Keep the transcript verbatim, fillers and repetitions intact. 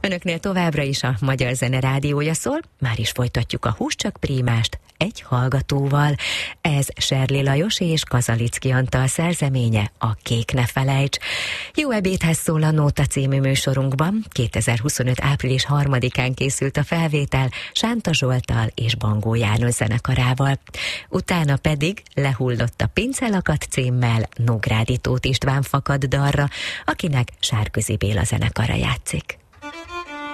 Önöknél továbbra is a Magyar Zene Rádiója szól, már is folytatjuk a Hús csak Prímást egy hallgatóval. Ez Serli Lajos és Kazalicki Antal szerzeménye, a Kék ne felejts. Jó ebédhez szól a Nóta című műsorunkban. kétezer-huszonöt április harmadikán készült a felvétel Sánta Zsolttal és Bangó János zenekarával. Utána pedig Lehullott a pincelakat címmel Nógrádi Tóth István fakad dalra, akinek Sárközi Béla zenekara játszik.